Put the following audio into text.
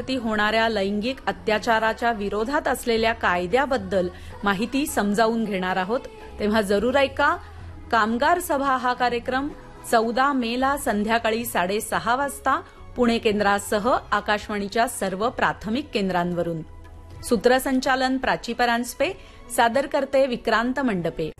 महिलांवरती होणाऱ्या लैंगिक अत्याचाराच्या विरोधात असलेल्या कायद्याबद्दल माहिती समजावून घेणार आहोत. तेव्हा जरूर ऐका. कामगार सभा हा कार्यक्रम 14 मेला संध्याकाळी 6:30 वाजता पुणे केंद्रासह आकाशवाणीच्या सर्व प्राथमिक केंद्रांवरून. सूत्रसंचालन प्राची परांजपे, सादर करते विक्रांत मंडपे.